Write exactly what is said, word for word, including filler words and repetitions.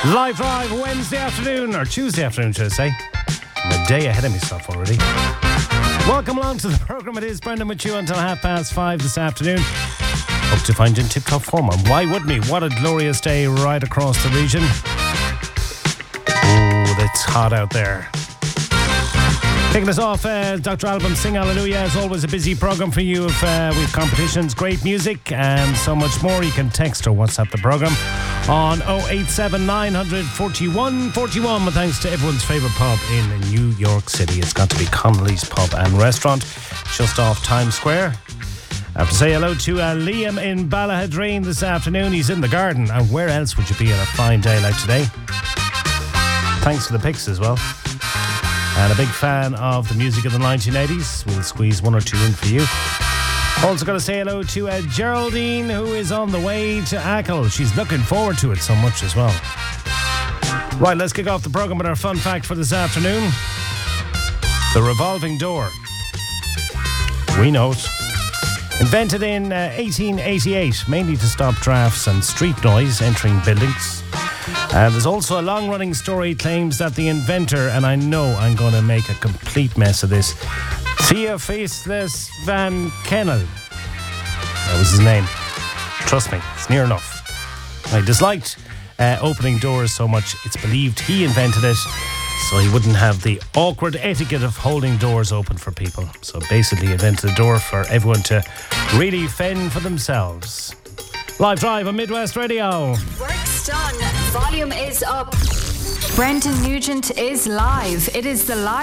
Live Drive Wednesday afternoon, or Tuesday afternoon, should I say. I'm a day ahead of myself already. Welcome along to the programme. It is Brendan with you until half past five this afternoon. Hope to find you in tip-top form. And why wouldn't we? What a glorious day right across the region. Oh, it's hot out there. Kicking us off, uh, Doctor Alban Sing Hallelujah. As always, a busy programme for you of, uh, with competitions, great music, and so much more. You can text or WhatsApp the programme on oh eight seven nine forty-one forty-one. But thanks to everyone's favourite pub in New York City. It's got to be Connolly's Pub and Restaurant, just off Times Square. I have to say hello to uh, Liam in Ballahadreen this afternoon. He's in the garden. And where else would you be on a fine day like today? Thanks for the pics as well. And a big fan of the music of the nineteen eighties. We'll squeeze one or two in for you. Also got to say hello to uh, Geraldine, who is on the way to Achill. She's looking forward to it so much as well. Right, let's kick off the programme with our fun fact for this afternoon. The revolving door. We know it. Invented in uh, eighteen eighty-eight, mainly to stop drafts and street noise entering buildings. Uh, there's also a long-running story claims that the inventor, and I know I'm going to make a complete mess of this, Theophilus van Kennel. That was his name. Trust me, it's near enough. I disliked uh, opening doors so much, it's believed he invented it so he wouldn't have the awkward etiquette of holding doors open for people. So basically, he invented a door for everyone to really fend for themselves. Live Drive on Midwest Radio. Work's done. Volume is up. Brendan Nugent is live. It is the live